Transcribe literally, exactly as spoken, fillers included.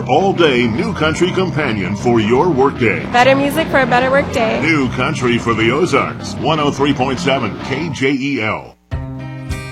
all-day New Country companion for your workday. Better music for a better workday. New Country for the Ozarks, one oh three point seven K J E L.